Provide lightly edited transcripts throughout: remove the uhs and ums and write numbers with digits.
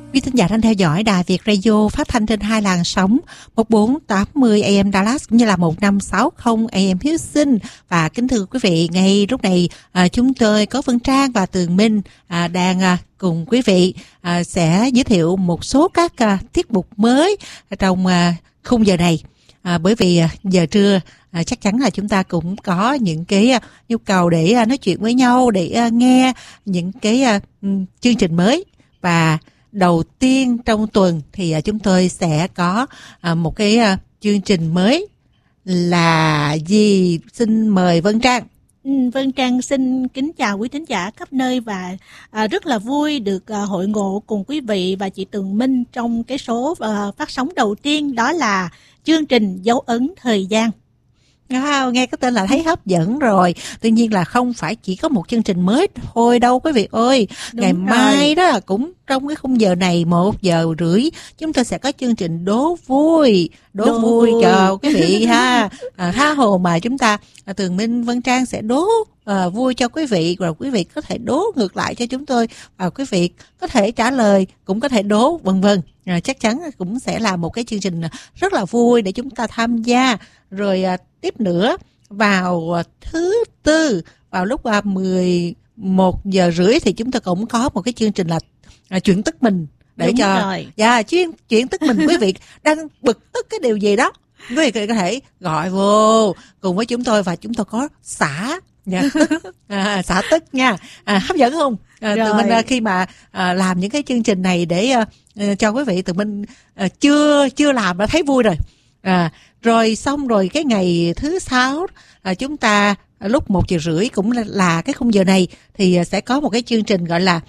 Quý thính giả đang theo dõi Đài Việt Radio phát thanh trên hai làn sóng 1480 AM Dallas cũng như là 1560 AM Houston. Và kính thưa quý vị, ngay lúc này chúng tôi có Vân Trang và Tường Minh đang cùng quý vị sẽ giới thiệu một số các tiết mục mới trong khung giờ này. Bởi vì giờ trưa chắc chắn là chúng ta cũng có những cái nhu cầu để nói chuyện với nhau, để nghe những cái chương trình mới. Và đầu tiên trong tuần thì chúng tôi sẽ có một cái chương trình mới là gì? Xin mời Vân Trang. Vân Trang xin kính chào quý thính giả khắp nơi và rất là vui được hội ngộ cùng quý vị và chị Tường Minh trong cái số phát sóng đầu tiên, đó là chương trình Dấu ấn thời gian. Nghe cái tên là thấy hấp dẫn rồi. Tuy nhiên là không phải chỉ có một chương trình mới thôi đâu quý vị ơi. Đúng ngày rồi. mai đó là cũng trong cái khung giờ này 1:30 chúng ta sẽ có chương trình đố vui. Đố vui cho quý vị ha. Tha hồ mà chúng ta Tường Minh, Vân Trang sẽ đố vui cho quý vị, rồi quý vị có thể đố ngược lại cho chúng tôi, và quý vị có thể trả lời, cũng có thể đố vân vân. Chắc chắn cũng sẽ là một cái chương trình rất là vui để chúng ta tham gia. Rồi tiếp nữa vào thứ Tư vào lúc 11:30 thì chúng ta cũng có một cái chương trình là chuyện tức mình, để Đúng cho rồi. chuyện tức mình. Quý vị đang bực tức cái điều gì đó, quý vị có thể gọi vô cùng với chúng tôi và chúng tôi có xả tức nha. Hấp dẫn không? Tụi mình khi mà làm những cái chương trình này để cho quý vị, tụi mình chưa làm đã thấy vui rồi. Rồi xong rồi cái ngày thứ Sáu chúng ta lúc 1:30 cũng là cái khung giờ này thì sẽ có một cái chương trình gọi là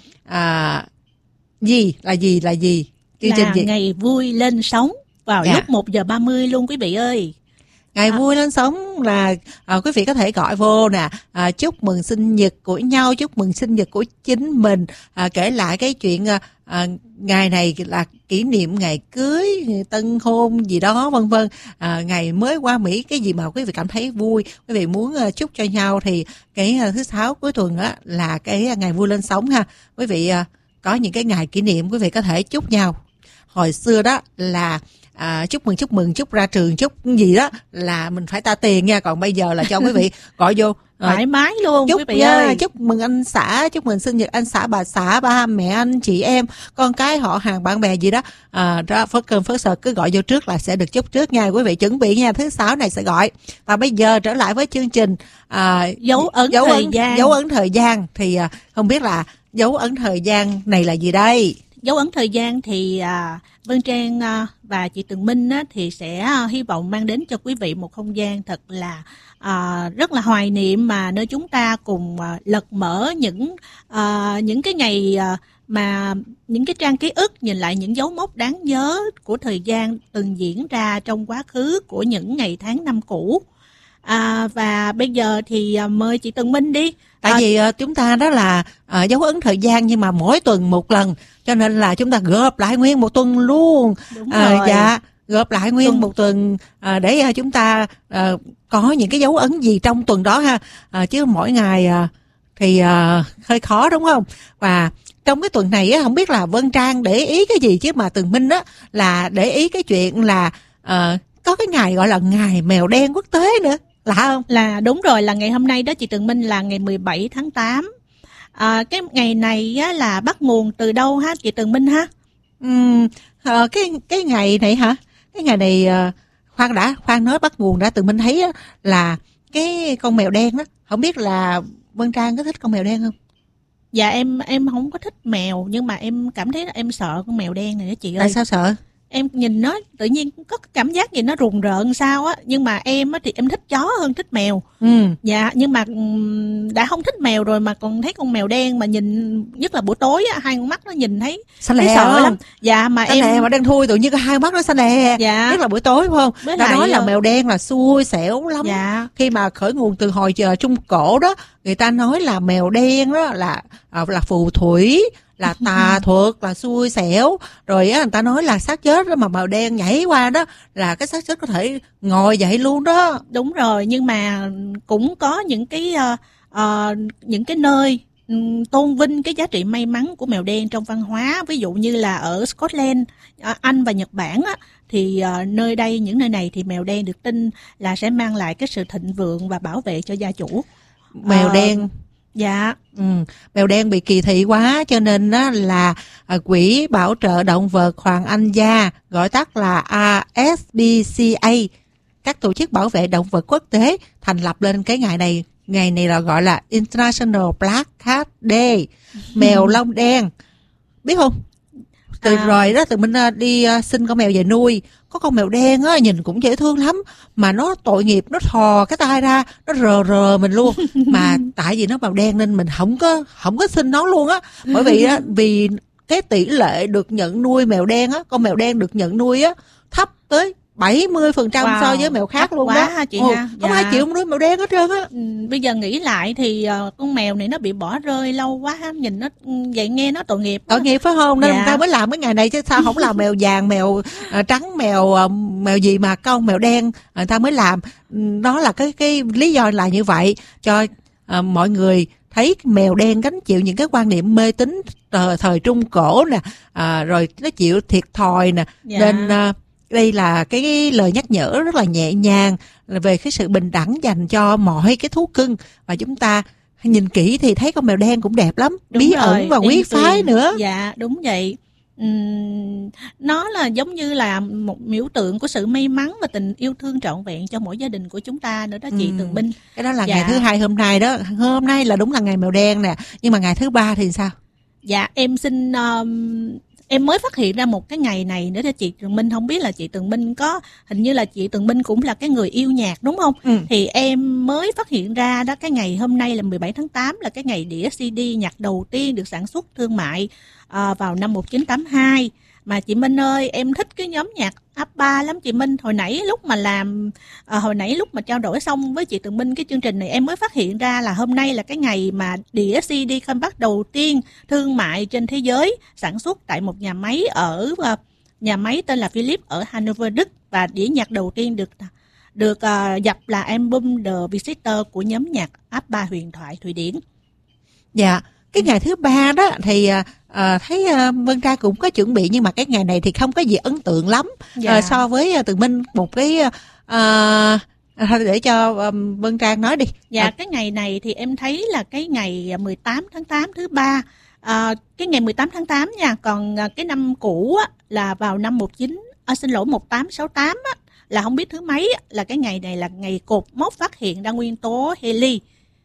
gì chương trình gì? Ngày vui lên sóng vào lúc 1:30 luôn quý vị ơi. Ngày vui lên sóng là quý vị có thể gọi vô nè, chúc mừng sinh nhật của nhau, chúc mừng sinh nhật của chính mình, kể lại cái chuyện ngày này là kỷ niệm ngày cưới, tân hôn gì đó vân vân, ngày mới qua Mỹ, cái gì mà quý vị cảm thấy vui, quý vị muốn chúc cho nhau thì cái thứ Sáu cuối tuần á là cái ngày vui lên sóng ha. Quý vị có những cái ngày kỷ niệm quý vị có thể chúc nhau. Hồi xưa đó là chúc mừng, chúc ra trường, chúc gì đó là mình phải ta tiền nha. Còn bây giờ là cho quý vị gọi vô thoải mái luôn chúc quý vị ơi. Chúc mừng anh xã, chúc mừng sinh nhật anh xã, bà xã, ba mẹ anh, chị em, con cái, họ hàng, bạn bè gì đó. Phớt cơm phớt sờ cứ gọi vô trước là sẽ được chúc trước nha. Quý vị chuẩn bị nha, thứ Sáu này sẽ gọi. Và bây giờ trở lại với chương trình Dấu ấn thời gian thì không biết là dấu ấn thời gian này là gì đây? Dấu ấn thời gian thì Vân Trang và chị Tường Minh thì sẽ hy vọng mang đến cho quý vị một không gian thật là rất là hoài niệm, mà nơi chúng ta cùng lật mở những cái ngày mà những cái trang ký ức, nhìn lại những dấu mốc đáng nhớ của thời gian từng diễn ra trong quá khứ của những ngày tháng năm cũ. Và bây giờ thì mời chị Tường Minh đi. Tại vì chúng ta đó là dấu ấn thời gian nhưng mà mỗi tuần một lần, cho nên là chúng ta gộp lại nguyên một tuần luôn. Đúng rồi. Gộp lại nguyên một tuần để chúng ta có những cái dấu ấn gì trong tuần đó ha. Chứ mỗi ngày thì hơi khó đúng không? Và trong cái tuần này không biết là Vân Trang để ý cái gì, chứ mà Tường Minh á là để ý cái chuyện là có cái ngày gọi là ngày mèo đen quốc tế nữa. Lạ không? Là đúng rồi, là ngày hôm nay đó chị Tường Minh, là ngày 17 tháng 8. Cái ngày này á, là bắt nguồn từ đâu ha chị Tường Minh ha? Cái ngày này hả? Cái ngày này khoan nói bắt nguồn đã. Tường Minh thấy là cái con mèo đen đó. Không biết là Vân Trang có thích con mèo đen không? Dạ em không có thích mèo, nhưng mà em cảm thấy là em sợ con mèo đen này đó chị ơi. Tại sao sợ? Em nhìn nó tự nhiên có cảm giác gì nó rùng rợn sao á. Nhưng mà em á thì em thích chó hơn thích mèo. Dạ, nhưng mà đã không thích mèo rồi mà còn thấy con mèo đen, mà nhìn nhất là buổi tối á, hai con mắt nó nhìn thấy sợ lắm. Dạ, mà xanh lè mà đang thui tự nhiên có hai mắt nó xanh lè. Dạ. Nhất là buổi tối phải không? Ta nói là mèo đen là xui xẻo lắm. Dạ. Khi mà khởi nguồn từ hồi Trung Cổ đó, người ta nói là mèo đen đó là phù thủy, là tà thuật, là xui xẻo. Rồi á, người ta nói là xác chết đó mà mèo đen nhảy qua đó là cái xác chết có thể ngồi dậy luôn đó. Đúng rồi, nhưng mà cũng có những cái nơi tôn vinh cái giá trị may mắn của mèo đen trong văn hóa. Ví dụ như là ở Scotland, Anh và Nhật Bản á, thì nơi đây, những nơi này thì mèo đen được tin là sẽ mang lại cái sự thịnh vượng và bảo vệ cho gia chủ. Mèo đen. Dạ. Mèo đen bị kỳ thị quá cho nên đó là Quỹ Bảo trợ Động vật Hoàng Anh Gia, gọi tắt là ASPCA, các tổ chức bảo vệ động vật quốc tế thành lập lên cái ngày này. Ngày này là gọi là International Black Cat Day, mèo lông đen. Biết không? Rồi đó, tụi mình đi xin con mèo về nuôi. Có con mèo đen á, nhìn cũng dễ thương lắm, mà nó tội nghiệp, nó thò cái tay ra, nó rờ mình luôn. Mà tại vì nó mèo đen nên mình không có xin nó luôn á. Bởi vì á, vì cái tỷ lệ được nhận nuôi mèo đen á, con mèo đen được nhận nuôi á thấp tới 70% so với mèo khác luôn đó. Ha chị ha. Không ai chịu nuôi mèo đen hết trơn á. Bây giờ nghĩ lại thì con mèo này nó bị bỏ rơi lâu quá ha, nhìn nó vậy nghe nó tội nghiệp. Tội nghiệp phải không? Nên người ta mới làm cái ngày này chứ sao không làm mèo vàng, mèo trắng, mèo gì mà con mèo đen người ta mới làm. Đó là cái lý do là như vậy, cho mọi người thấy mèo đen gánh chịu những cái quan niệm mê tín thời Trung Cổ nè, rồi nó chịu thiệt thòi nè. Nên đây là cái lời nhắc nhở rất là nhẹ nhàng về cái sự bình đẳng dành cho mọi cái thú cưng. Và chúng ta nhìn kỹ thì thấy con mèo đen cũng đẹp lắm, bí ẩn và quý phái nữa. Dạ đúng vậy. Nó là giống như là một biểu tượng của sự may mắn và tình yêu thương trọn vẹn cho mỗi gia đình của chúng ta nữa đó chị Tường Minh. Cái đó là ngày thứ 2 hôm nay đó. Hôm nay là đúng là ngày mèo đen nè, nhưng mà ngày thứ 3 thì sao? Dạ em xin em mới phát hiện ra một cái ngày này nữa cho chị Tường Minh. Không biết là chị Tường Minh có, hình như là chị Tường Minh cũng là cái người yêu nhạc đúng không? Thì em mới phát hiện ra đó, cái ngày hôm nay là 17 tháng 8 là cái ngày đĩa CD nhạc đầu tiên được sản xuất thương mại vào năm 1982. Mà chị Minh ơi, em thích cái nhóm nhạc ABBA lắm chị Minh. Hồi nãy lúc mà trao đổi xong với chị Tường Minh cái chương trình này, em mới phát hiện ra là hôm nay là cái ngày mà đĩa CD comeback đầu tiên thương mại trên thế giới, sản xuất tại một nhà máy tên là Philips ở Hanover, Đức. Và đĩa nhạc đầu tiên được dập là album The Visitor của nhóm nhạc ABBA huyền thoại Thụy Điển. Dạ. Cái ngày thứ 3 đó thì thấy Vân Trang cũng có chuẩn bị, nhưng mà cái ngày này thì không có gì ấn tượng lắm so với Tường Minh. Một cái thôi để cho Vân Trang nói đi. Dạ, cái ngày này thì em thấy là cái ngày 18 tháng 8 thứ 3. Cái ngày 18 tháng 8 nha. Còn cái năm cũ á, là vào năm 1868 á, là không biết thứ mấy á, là cái ngày này là ngày cột mốc phát hiện ra nguyên tố heli.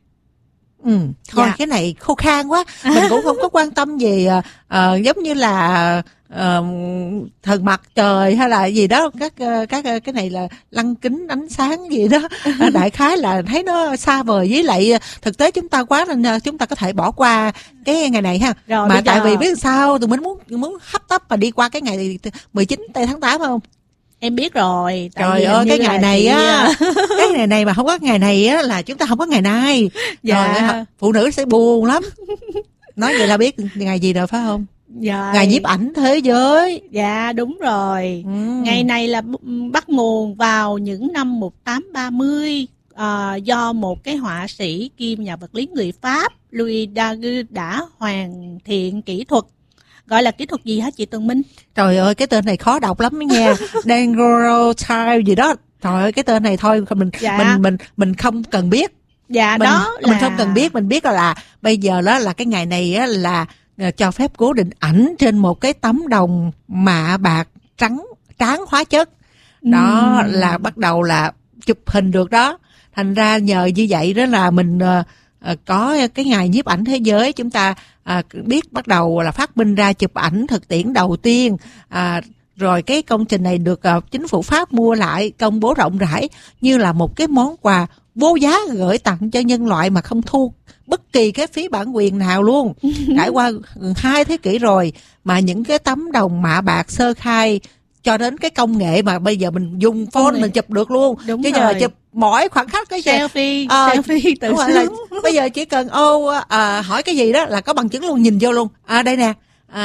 Thôi cái này khô khan quá, mình cũng không có quan tâm về giống như là thần mặt trời hay là gì đó, các cái này là lăng kính ánh sáng gì đó. Đại khái là thấy nó xa vời, với lại thực tế chúng ta quá nên chúng ta có thể bỏ qua cái ngày này ha. Rồi, mà tại vì biết sao tụi mình muốn hấp tấp mà đi qua cái ngày 19 tháng 8 không? Em biết rồi. Trời ơi, cái ngày này á, cái ngày này mà không có ngày này á là chúng ta không có ngày nay. Dạ. Rồi phụ nữ sẽ buồn lắm. Nói vậy là biết ngày gì rồi phải không? Dạ. Ngày nhiếp ảnh thế giới. Dạ đúng rồi. Ngày này là bắt nguồn vào những năm 1830 do một cái họa sĩ kiêm nhà vật lý người Pháp Louis Daguerre đã hoàn thiện kỹ thuật. Gọi là kỹ thuật gì hả chị Tường Minh? Trời ơi, cái tên này khó đọc lắm nha. Daguerreotype gì đó. Trời ơi, cái tên này thôi mình không cần biết. Dạ, mình không cần biết, mình biết là bây giờ đó là cái ngày này á, là cho phép cố định ảnh trên một cái tấm đồng mạ bạc tráng hóa chất. Đó là bắt đầu là chụp hình được đó. Thành ra nhờ như vậy đó là mình có cái ngày nhiếp ảnh thế giới, chúng ta biết bắt đầu là phát minh ra chụp ảnh thực tiễn đầu tiên. Rồi cái công trình này được chính phủ Pháp mua lại, công bố rộng rãi như là một cái món quà vô giá gửi tặng cho nhân loại mà không thu bất kỳ cái phí bản quyền nào luôn. Trải qua 2 thế kỷ rồi mà những cái tấm đồng mạ bạc sơ khai cho đến cái công nghệ mà bây giờ mình dùng phone mình chụp được luôn. Đúng chứ rồi. giờ chụp mỗi khoảng khắc cái selfie tự sướng. Bây giờ chỉ cần hỏi cái gì đó là có bằng chứng luôn, nhìn vô luôn. Đây nè,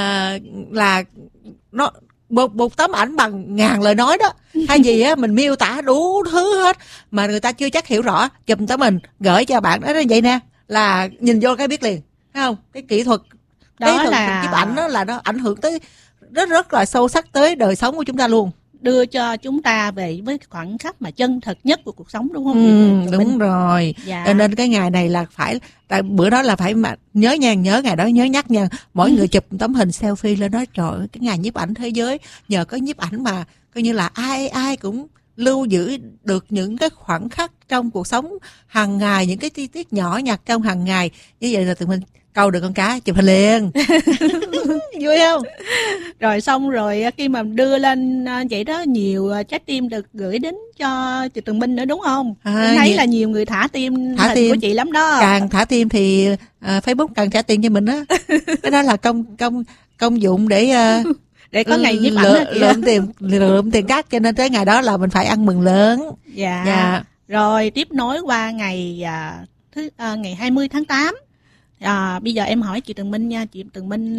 là nó một tấm ảnh bằng 1000 lời nói đó. Hay gì á, mình miêu tả đủ thứ hết mà người ta chưa chắc hiểu rõ, chụp tấm mình gửi cho bạn đó vậy nè, là nhìn vô cái biết liền. Thấy không? Cái kỹ thuật đó là chụp ảnh đó là nó ảnh hưởng tới rất là sâu sắc tới đời sống của chúng ta luôn, đưa cho chúng ta về với khoảnh khắc mà chân thật nhất của cuộc sống, đúng không? Đúng rồi. Dạ. Cho nên cái ngày này là phải, tại bữa đó là phải mà nhớ ngày đó nhớ nhắc nha, mỗi người chụp tấm hình selfie lên đó. Trời ơi, cái ngày nhiếp ảnh thế giới, nhờ có nhiếp ảnh mà coi như là ai cũng lưu giữ được những cái khoảnh khắc trong cuộc sống hàng ngày, những cái chi tiết nhỏ nhặt trong hàng ngày. Như vậy là tụi mình câu được con cá chụp hình liền. Vui không? Rồi xong rồi khi mà đưa lên vậy đó, nhiều trái tim được gửi đến cho chị Tường Minh nữa, đúng không? Thấy là nhiều người thả tim hình của chị lắm đó. Càng thả tim thì Facebook càng trả tiền cho mình đó. Cái đó là công dụng để có ngày nhiếp ảnh lượm tiền cát, cho nên tới ngày đó là mình phải ăn mừng lớn. Dạ. Rồi tiếp nối qua ngày ngày 20 tháng 8. Bây giờ em hỏi chị Tường Minh nha, chị Tường Minh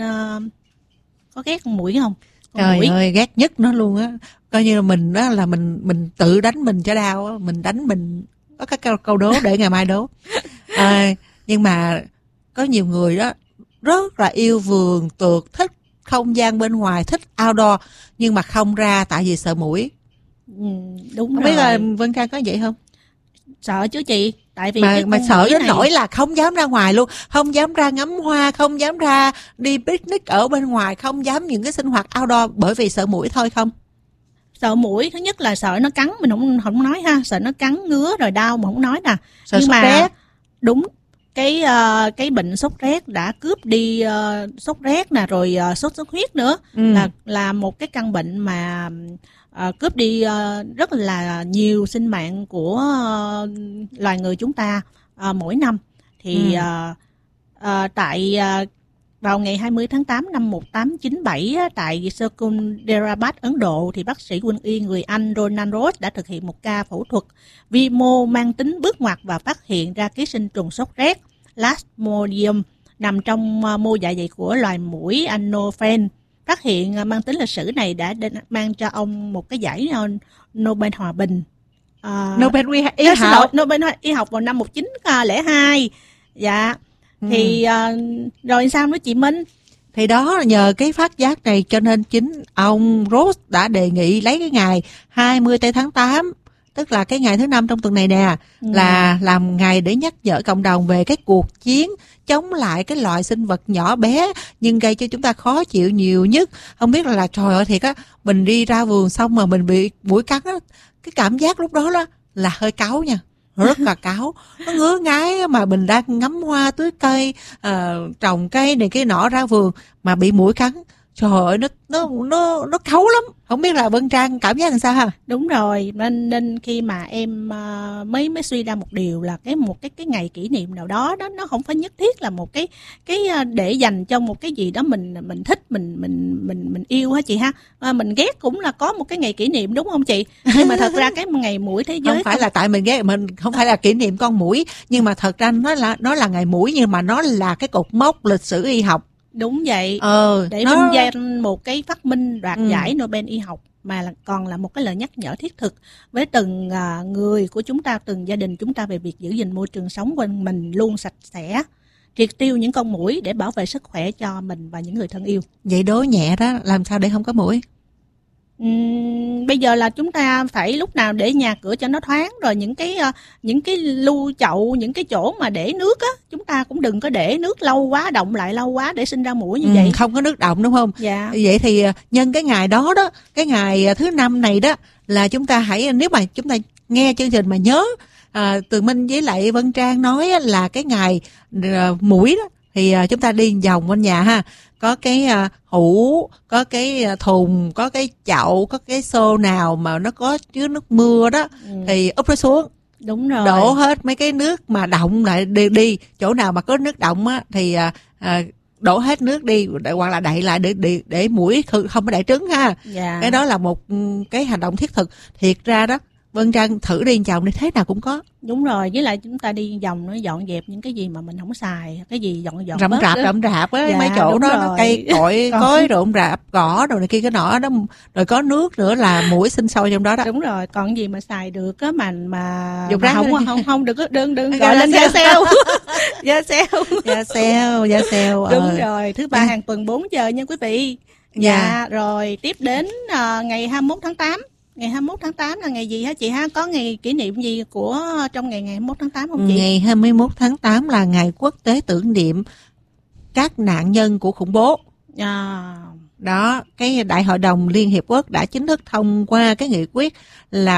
có ghét con muỗi không? Trời ơi, ghét nhất nó luôn á. Coi như là mình đó là mình tự đánh mình cho đau á, mình đánh mình có cái câu đố để ngày mai đố. Nhưng mà có nhiều người đó rất là yêu vườn tược, thích không gian bên ngoài, thích outdoor, nhưng mà không ra tại vì sợ muỗi. Đúng không rồi. Biết là Vân Trang có vậy không? Sợ chứ chị, tại vì mà sợ đến nỗi là không dám ra ngoài luôn, không dám ra ngắm hoa, không dám ra đi picnic ở bên ngoài, không dám những cái sinh hoạt outdoor bởi vì sợ muỗi thôi. Không, sợ muỗi thứ nhất là sợ nó cắn, mình không nói ha, sợ nó cắn ngứa rồi đau mà không nói nè. Sợ nhưng sốt mà rét. Đúng, cái bệnh sốt rét đã cướp đi sốt rét nè, rồi sốt xuất huyết nữa, là một cái căn bệnh mà cướp đi rất là nhiều sinh mạng của loài người chúng ta mỗi năm. Thì tại vào ngày 20 tháng 8 năm 1897 tại Secunderabad, Ấn Độ, thì bác sĩ quân y người Anh Ronald Ross đã thực hiện một ca phẫu thuật vi mô mang tính bước ngoặt và phát hiện ra ký sinh trùng sốt rét Plasmodium nằm trong mô dạ dày của loài muỗi Anopheles. Phát hiện mang tính lịch sử này đã mang cho ông một cái giải Nobel Hòa Bình. Nobel y học vào năm 1902. Dạ. Thì rồi sao nữa chị Minh? Thì đó, nhờ cái phát giác này cho nên chính ông Ross đã đề nghị lấy cái ngày 20 tháng 8, tức là cái ngày thứ 5 trong tuần này nè, là làm ngày để nhắc nhở cộng đồng về cái cuộc chiến chống lại cái loại sinh vật nhỏ bé nhưng gây cho chúng ta khó chịu nhiều nhất. Không biết là trời ơi thiệt á, mình đi ra vườn xong mà mình bị muỗi cắn á, cái cảm giác lúc đó là hơi cáu nha, rất là cáu, nó ngứa ngáy mà mình đang ngắm hoa tưới cây, trồng cây này cái nọ ra vườn mà bị muỗi cắn. Trời ơi, nó cáu lắm. Không biết là Vân Trang cảm giác làm sao ha? Đúng rồi, nên khi mà em mới suy ra một điều là một cái ngày kỷ niệm nào đó nó không phải nhất thiết là một cái để dành cho một cái gì đó mình thích, mình yêu hả chị ha? Mình ghét cũng là có một cái ngày kỷ niệm, đúng không chị? Nhưng mà thật ra cái ngày muỗi thế giới không phải là tại mình ghét, mình không phải là kỷ niệm con muỗi, nhưng mà thật ra nó là ngày muỗi, nhưng mà nó là cái cột mốc lịch sử y học. Đúng vậy. Để vinh danh một cái phát minh đoạt giải Nobel y học, mà còn là một cái lời nhắc nhở thiết thực với từng người của chúng ta, từng gia đình chúng ta về việc giữ gìn môi trường sống quanh mình luôn sạch sẽ, triệt tiêu những con muỗi để bảo vệ sức khỏe cho mình và những người thân yêu. Vậy đố nhẹ đó, làm sao để không có muỗi? Bây giờ là chúng ta phải lúc nào để nhà cửa cho nó thoáng, rồi những cái lu chậu, những cái chỗ mà để nước á, chúng ta cũng đừng có để nước lâu quá, động lại lâu quá để sinh ra muỗi như vậy. Không có nước động đúng không? Dạ. Vậy thì nhân cái ngày đó đó, cái ngày thứ 5 này đó, là chúng ta hãy, nếu mà chúng ta nghe chương trình mà nhớ Tường Minh với lại Vân Trang nói là cái ngày muỗi đó, thì chúng ta đi vòng quanh nhà ha, có cái hũ, có cái thùng, có cái chậu, có cái xô nào mà nó có chứa nước mưa đó thì úp nó xuống. Đúng rồi. Đổ hết mấy cái nước mà động lại đi chỗ nào mà có nước động á thì đổ hết nước đi, hoặc là đậy lại để muỗi không có đẻ trứng ha. Dạ. Cái đó là một cái hành động thiết thực. Thiệt ra đó, Vân Trang thử đi chồng đi, thế nào cũng có. Đúng rồi, với lại chúng ta đi vòng nó dọn dẹp những cái gì mà mình không xài, cái gì dọn rậm bớt rạp á, dạ, mấy chỗ đó nó cây cội cối rộn rạp, cỏ rồi này kia cái nọ đó, rồi có nước nữa là muỗi sinh sôi trong đó đó. Đúng rồi, còn gì mà xài được á mà dùng rác không được, đừng gọi lên da sale. da sale. Đúng rồi, thứ ba hàng tuần 4 giờ nha quý vị. Dạ, rồi tiếp đến ngày 21 tháng 8. Ngày 21 tháng 8 là ngày gì hả chị ha? Có ngày kỷ niệm gì của trong ngày 21 tháng 8 không chị? Ngày 21 tháng 8 là ngày quốc tế tưởng niệm các nạn nhân của khủng bố. Đó, cái Đại hội đồng Liên Hiệp Quốc đã chính thức thông qua cái nghị quyết là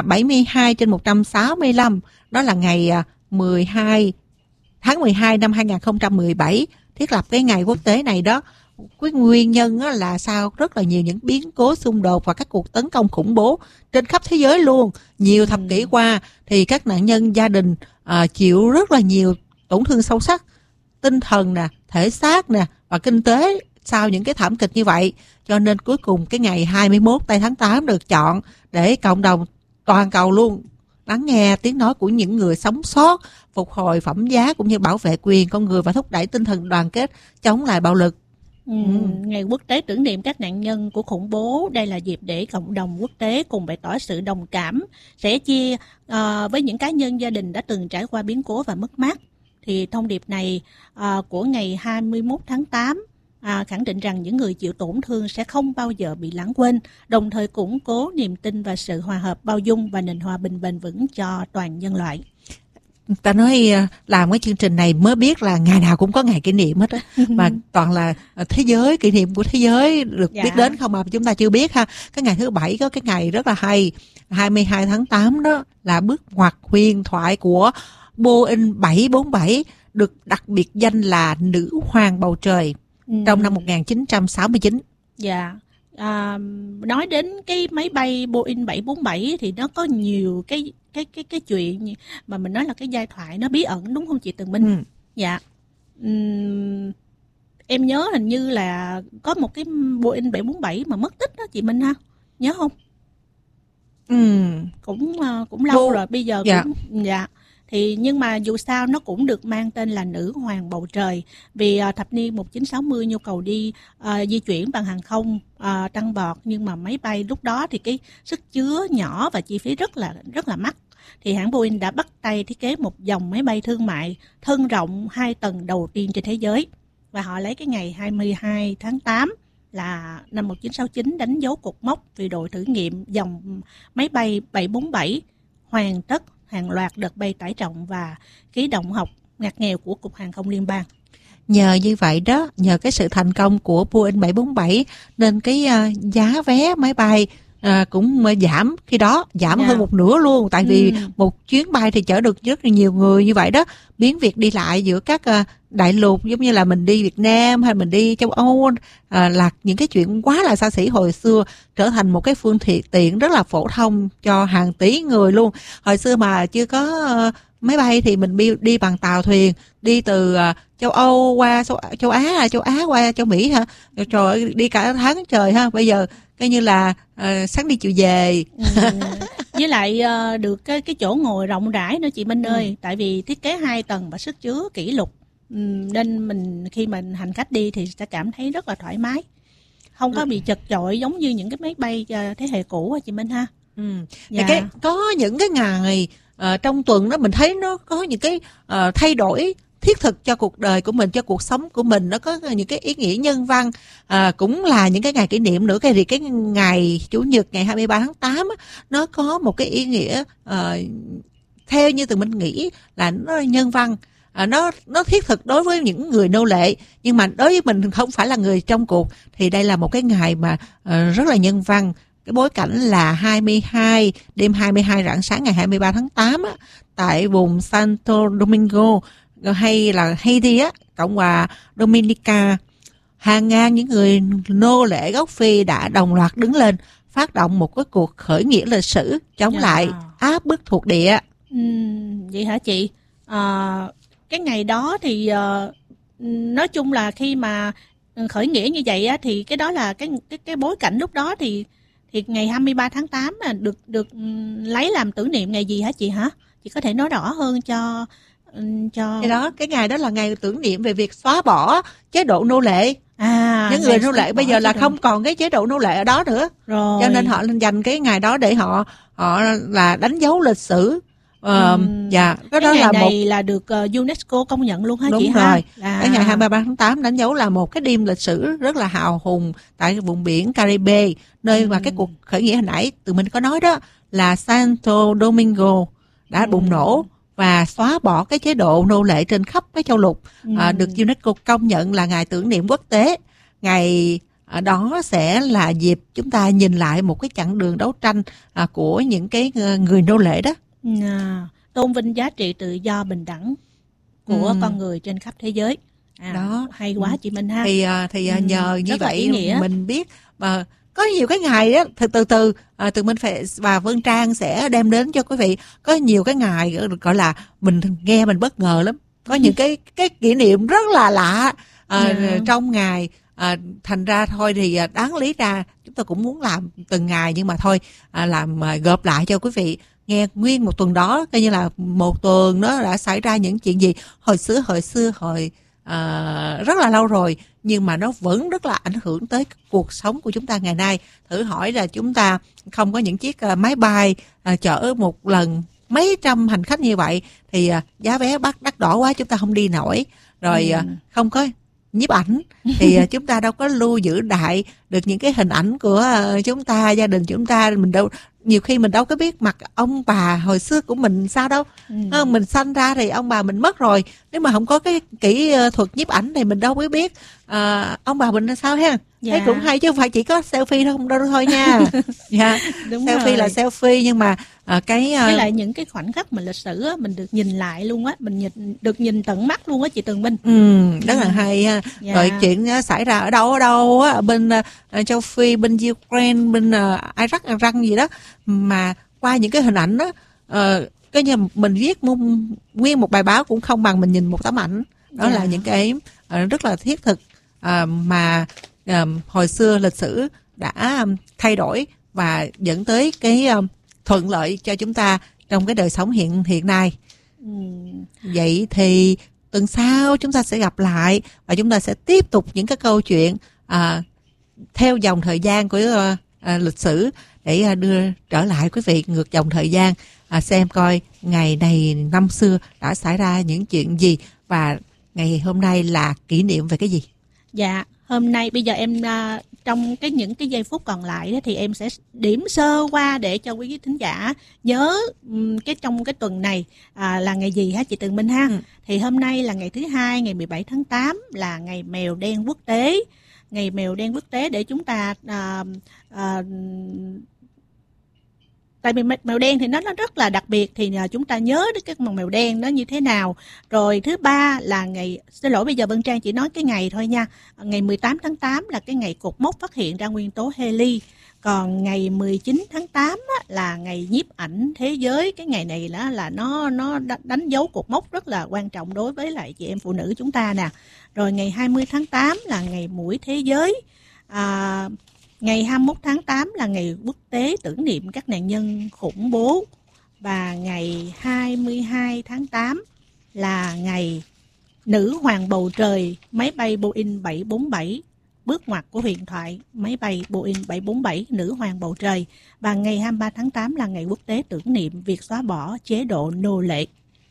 72/165. Đó là ngày 12 tháng 12 năm 2017 thiết lập cái ngày quốc tế này đó. Cái nguyên nhân là sao? Rất là nhiều những biến cố xung đột và các cuộc tấn công khủng bố trên khắp thế giới luôn. Nhiều thập kỷ qua thì các nạn nhân gia đình chịu rất là nhiều tổn thương sâu sắc, tinh thần nè, thể xác nè và kinh tế sau những cái thảm kịch như vậy. Cho nên cuối cùng cái ngày 21 tây tháng 8 được chọn để cộng đồng toàn cầu luôn lắng nghe tiếng nói của những người sống sót, phục hồi phẩm giá cũng như bảo vệ quyền con người và thúc đẩy tinh thần đoàn kết chống lại bạo lực. Ngày quốc tế tưởng niệm các nạn nhân của khủng bố, đây là dịp để cộng đồng quốc tế cùng bày tỏ sự đồng cảm, sẻ chia với những cá nhân gia đình đã từng trải qua biến cố và mất mát. Thì thông điệp này của ngày 21 tháng 8 khẳng định rằng những người chịu tổn thương sẽ không bao giờ bị lãng quên, đồng thời củng cố niềm tin và sự hòa hợp, bao dung và nền hòa bình bền vững cho toàn nhân loại. Ta nói làm cái chương trình này mới biết là ngày nào cũng có ngày kỷ niệm hết á, mà toàn là thế giới, kỷ niệm của thế giới được biết đến không mà chúng ta chưa biết ha. Cái ngày thứ 7 có cái ngày rất là hay, 22 tháng 8 đó là bước ngoặt huyền thoại của Boeing 747 được đặc biệt danh là nữ hoàng bầu trời trong năm 1969. Dạ. Nói đến cái máy bay Boeing 747 thì nó có nhiều cái chuyện mà mình nói là cái giai thoại nó bí ẩn, đúng không chị Tường Minh? Dạ. Em nhớ hình như là có một cái Boeing 747 mà mất tích đó chị Minh ha, nhớ không? Cũng lâu rồi, bây giờ cũng thì nhưng mà dù sao nó cũng được mang tên là nữ hoàng bầu trời vì thập niên 1960 nhu cầu đi di chuyển bằng hàng không tăng vọt, nhưng mà máy bay lúc đó thì cái sức chứa nhỏ và chi phí rất là mắc. Thì hãng Boeing đã bắt tay thiết kế một dòng máy bay thương mại thân rộng 2 tầng đầu tiên trên thế giới, và họ lấy cái ngày 22 tháng 8 là năm 1969 đánh dấu cột mốc vì đội thử nghiệm dòng máy bay 747 hoàn tất hàng loạt đợt bay tải trọng và khí động học ngặt nghèo của Cục Hàng không Liên bang. Nhờ như vậy đó, nhờ cái sự thành công của Boeing 747 nên cái giá vé máy bay cũng giảm, khi đó giảm hơn một nửa luôn, tại vì một chuyến bay thì chở được rất là nhiều người như vậy đó, biến việc đi lại giữa các đại lục giống như là mình đi Việt Nam hay mình đi châu Âu là những cái chuyện quá là xa xỉ hồi xưa trở thành một cái phương tiện rất là phổ thông cho hàng tỷ người luôn. Hồi xưa mà chưa có máy bay thì mình đi bằng tàu thuyền, đi từ châu Âu qua châu Á qua châu Mỹ ha, trời ơi, đi cả tháng trời ha. Bây giờ coi như là sáng đi chiều về. Với lại được cái chỗ ngồi rộng rãi nữa chị Minh ơi, tại vì thiết kế 2 tầng và sức chứa kỷ lục, nên mình khi mình hành khách đi thì sẽ cảm thấy rất là thoải mái, không có bị chật chội giống như những cái máy bay thế hệ cũ chị Minh ha. Dạ. Có những cái ngày trong tuần đó mình thấy nó có những cái thay đổi thiết thực cho cuộc đời của mình, cho cuộc sống của mình, nó có những cái ý nghĩa nhân văn, cũng là những cái ngày kỷ niệm nữa. Thì cái ngày Chủ nhật ngày 23 tháng 8 á, nó có một cái ý nghĩa theo như tụi mình nghĩ là nó nhân văn, nó thiết thực đối với những người nô lệ, nhưng mà đối với mình không phải là người trong cuộc thì đây là một cái ngày mà rất là nhân văn. Cái bối cảnh là đêm 22 rạng sáng ngày 23 tháng 8 á, tại vùng Santo Domingo hay là Haiti á, Cộng hòa Dominica, hàng ngàn những người nô lệ gốc Phi đã đồng loạt đứng lên phát động một cái cuộc khởi nghĩa lịch sử chống lại áp bức thuộc địa. Vậy hả chị? Cái ngày đó thì nói chung là khi mà khởi nghĩa như vậy á, thì cái đó là cái bối cảnh lúc đó thì Thì ngày 23 tháng 8 là được lấy làm tưởng niệm ngày gì hả chị hả? Chị có thể nói rõ hơn cho Thì đó, cái ngày đó là ngày tưởng niệm về việc xóa bỏ chế độ nô lệ. Những người nô lệ bây giờ là không còn cái chế độ nô lệ ở đó nữa. Rồi. Cho nên họ dành cái ngày đó để họ là đánh dấu lịch sử. Dạ, cái đó ngày là này là được UNESCO công nhận luôn hả đúng chị rồi. ha? Cái ngày 23 tháng 8 đánh dấu là một cái đêm lịch sử rất là hào hùng tại vùng biển Caribe, nơi mà cái cuộc khởi nghĩa hồi nãy tụi mình có nói đó là Santo Domingo đã bùng nổ và xóa bỏ cái chế độ nô lệ trên khắp cái châu lục, được UNESCO công nhận là ngày tưởng niệm quốc tế. Ngày đó sẽ là dịp chúng ta nhìn lại một cái chặng đường đấu tranh của những cái người nô lệ đó. Tôn vinh giá trị tự do bình đẳng của con người trên khắp thế giới. Đó hay quá chị Minh ha. Thì nhờ như vậy mình biết mà có nhiều cái ngày đó từ mình phải và Vân Trang sẽ đem đến cho quý vị có nhiều cái ngày gọi là mình nghe mình bất ngờ lắm, có những cái kỷ niệm rất là lạ trong ngày. Thành ra thôi thì đáng lý ra chúng ta cũng muốn làm từng ngày, nhưng mà thôi làm gộp lại cho quý vị nghe nguyên một tuần đó, coi như là một tuần đó đã xảy ra những chuyện gì hồi xưa rất là lâu rồi, nhưng mà nó vẫn rất là ảnh hưởng tới cuộc sống của chúng ta ngày nay. Thử hỏi là chúng ta không có những chiếc máy bay chở một lần mấy trăm hành khách như vậy thì giá vé đắt đỏ quá, chúng ta không đi nổi. Rồi không có nhiếp ảnh thì chúng ta đâu có lưu giữ đại được những cái hình ảnh của chúng ta, gia đình chúng ta. Mình đâu, nhiều khi mình đâu có biết mặt ông bà hồi xưa của mình sao đâu. Mình sanh ra thì ông bà mình mất rồi, nếu mà không có cái kỹ thuật nhiếp ảnh thì mình đâu có biết ông bà mình là sao ha. Thấy cũng hay chứ không phải chỉ có selfie không đâu thôi nha. Đúng selfie rồi. Là selfie, nhưng mà với lại những cái khoảnh khắc mà lịch sử á, mình được nhìn lại luôn á, mình được nhìn tận mắt luôn á chị Tường Minh. Rất là hay ha. Rồi chuyện xảy ra ở đâu á, bên châu Phi, bên Ukraine, bên Iraq, Iran gì đó, mà qua những cái hình ảnh đó, cái như mình viết nguyên một bài báo cũng không bằng mình nhìn một tấm ảnh. Đó là những cái rất là thiết thực mà hồi xưa lịch sử đã thay đổi và dẫn tới cái thuận lợi cho chúng ta trong cái đời sống hiện nay. Vậy thì tuần sau chúng ta sẽ gặp lại và chúng ta sẽ tiếp tục những cái câu chuyện theo dòng thời gian của lịch sử để đưa trở lại quý vị ngược dòng thời gian, xem coi ngày này năm xưa đã xảy ra những chuyện gì và ngày hôm nay là kỷ niệm về cái gì. Dạ, hôm nay bây giờ em trong những cái giây phút còn lại đó, thì em sẽ điểm sơ qua để cho quý thính giả nhớ trong cái tuần này là ngày gì hả chị Tường Minh ha. Thì hôm nay là ngày thứ Hai, ngày 17 tháng 8 là ngày mèo đen quốc tế. Ngày mèo đen quốc tế để chúng ta tại vì mèo đen thì nó rất là đặc biệt, thì chúng ta nhớ đến cái con mèo đen nó như thế nào. Rồi thứ ba là ngày, xin lỗi bây giờ Vân Trang chỉ nói cái ngày thôi nha. Ngày 18 tháng 8 là cái ngày cột mốc phát hiện ra nguyên tố heli. Còn ngày 19 tháng 8 là ngày nhiếp ảnh thế giới. Cái ngày này là nó đánh dấu cột mốc rất là quan trọng đối với lại chị em phụ nữ chúng ta nè. Rồi ngày 20 tháng 8 là ngày muỗi thế giới. Ngày 21 tháng 8 là ngày quốc tế tưởng niệm các nạn nhân khủng bố. Và ngày 22 tháng 8 là ngày nữ hoàng bầu trời, máy bay Boeing 747, bước ngoặt của huyền thoại máy bay Boeing 747 nữ hoàng bầu trời. Và ngày 23 tháng 8 là ngày quốc tế tưởng niệm việc xóa bỏ chế độ nô lệ.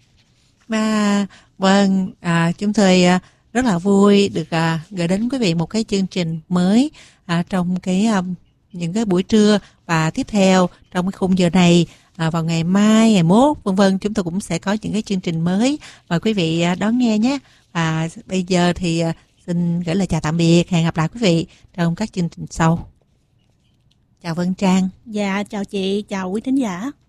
Vâng, chúng tôi rất là vui được gửi đến quý vị một cái chương trình mới trong những cái buổi trưa, và tiếp theo trong cái khung giờ này vào ngày mai, ngày mốt vân vân, chúng tôi cũng sẽ có những cái chương trình mới mời quý vị đón nghe nhé. Và bây giờ thì xin gửi lời chào tạm biệt, hẹn gặp lại quý vị trong các chương trình sau. Chào Vân Trang. Dạ chào chị, chào quý thính giả.